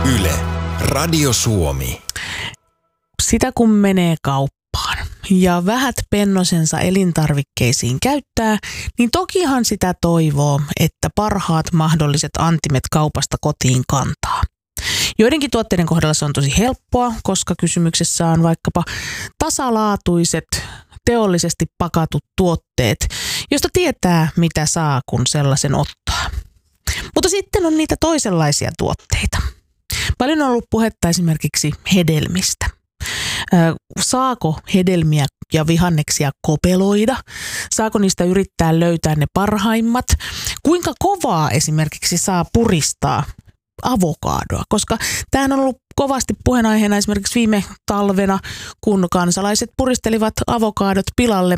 Yle, Radio Suomi. Sitä kun menee kauppaan ja vähät pennosensa elintarvikkeisiin käyttää, niin tokihan sitä toivoo, että parhaat mahdolliset antimet kaupasta kotiin kantaa. Joidenkin tuotteiden kohdalla se on tosi helppoa, koska kysymyksessä on vaikkapa tasalaatuiset, teollisesti pakatut tuotteet, josta tietää mitä saa, kun sellaisen ottaa. Mutta sitten on niitä toisenlaisia tuotteita. Paljon on ollut puhetta esimerkiksi hedelmistä. Saako hedelmiä ja vihanneksia kopeloida? Saako niistä yrittää löytää ne parhaimmat? Kuinka kovaa esimerkiksi saa puristaa avokadoa? Koska tämähän on ollut kovasti puheenaiheena esimerkiksi viime talvena, kun kansalaiset puristelivat avokadot pilalle